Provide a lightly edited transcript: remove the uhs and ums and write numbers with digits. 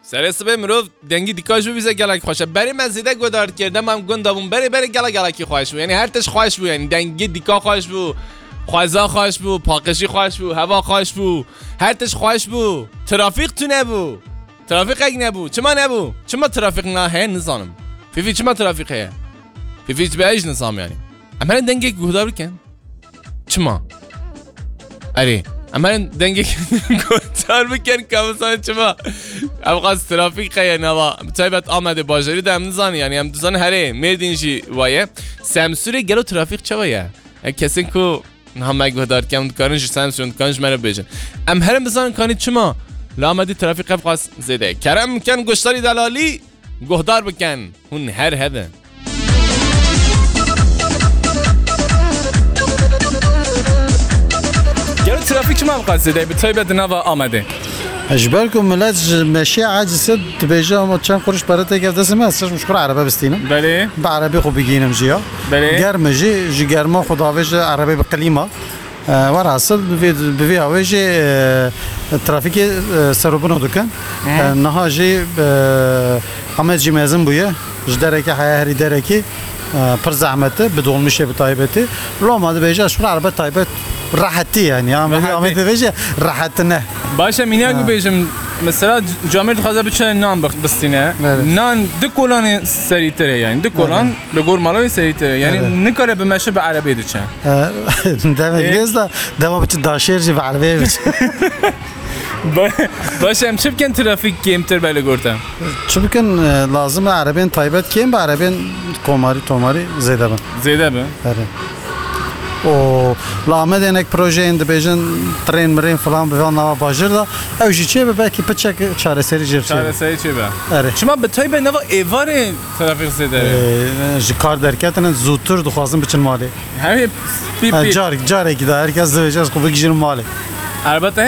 سر صبح مرو دنگی دیکاش بو بیزه گلک خوشه بری مزیده گودارد کردم هم گندابون بری گلکی خوش بو یعنی هر تش خوش بو یعنی دنگی دیکا خوش بو خوازا خوش بو پاکشی خوش بو هوا خوش بو هر تش خوش بو ترافیق تو نبو ترافیق اگ نبو چما نبو چما ترافیق نه هه نظام فیفی چما ترافیق هه فیفی به ایج نظام یعنی اما دنگی گودار کن چما اری اما دنگی گودار بکن کامسان چما ابغاز ترافیق خیلی نوا تایبت آمده باجری دم نزانی یعنی هم دوزان هره میردینشی وایه سمسوری گلو ترافیق چه وایه کسی کو هم گودار کم کارنش سمسون کارنش مرا بیشن ام هرم بزن کانی چما لامدی ترافیق ابغاز زیده کرم کن گشتاری دلالی گودار بکن اون هر هده گلو ترافیک چما ابغاز زیده به تایبت نوا آمده اجباركم ملاج ماشي عاجز تبيجا ما تشان قرش برات كيف دسمه استاش مشكور عربه بستينا بله بعربي خو بيجينا مجيا بله جرم جي جرم خداويج عربي بقليمه وراصل بفي اوجي الترافيك سربنا دكان نهاجي احمد جي مازن بويا جدارك حياه هري داركي پر زحمته بدون میشه به تایبتی رو ما بيجا شو عربه تایبت راحتي يعني عم بيجي راحت نه باشه مینیاگو بیشم مثلا جامعه خازه بچه نان بستینه نان دو کلان سریعتره یعنی دو کلان به گور مالای سریعتره یعنی نکاره به مشه به عربی دچه دم گزلا دم بچه داشیر جی به عربی بچه باشه هم چه بکن ترافیک کمتر بله گرتم چه بکن لازم عربین تایبت کم به عربین توماری زیده بن زیده بن و لامد اینک پروژه این دبیجن ترین مرین فلان به نوا باجر دا اوجی چه به باکی پچک چاره سری جر چاره سری چه به اره شما به تای به نوا ایوار ترافیک زیده جی کار درکتن زودتر دخوازم بچن مالی همین پی جار کی دا هر کس دویجاز خوب گیرم مالی البته